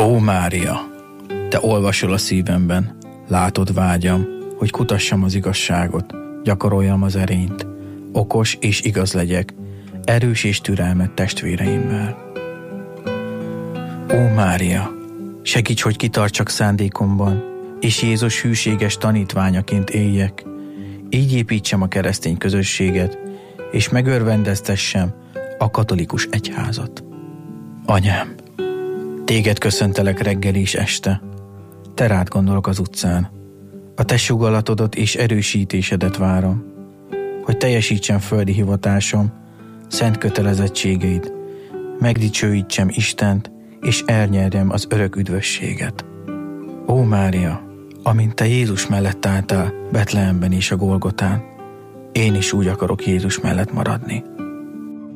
Ó Mária, te olvasol a szívemben, látod vágyam, hogy kutassam az igazságot, gyakoroljam az erényt, okos és igaz legyek, erős és türelmet testvéreimmel. Ó Mária, segíts, hogy kitartsak szándékomban, és Jézus hűséges tanítványaként éljek, így építsem a keresztény közösséget, és megörvendeztessem a katolikus egyházat. Anyám, téged köszöntelek reggel és este, te rád gondolok az utcán, a te sugallatodat és erősítésedet várom, hogy teljesítsem földi hivatásom, szent kötelezettségeid, megdicsőítsem Istent, és elnyerjem az örök üdvösséget. Ó Mária, amint te Jézus mellett álltál Betlehemben és a Golgotán, én is úgy akarok Jézus mellett maradni.